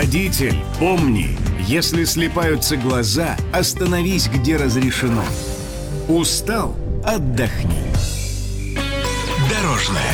Водитель, помни, если слипаются глаза, остановись, где разрешено. Устал? Отдохни. Дорожная.